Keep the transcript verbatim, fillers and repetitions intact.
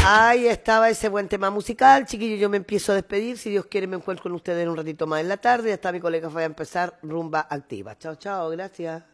Ahí estaba ese buen tema musical. Chiquillos, yo me empiezo a despedir. Si Dios quiere, me encuentro con ustedes en un ratito más en la tarde. Ya está mi colega, va a empezar Rumba Activa. Chao, chao, gracias.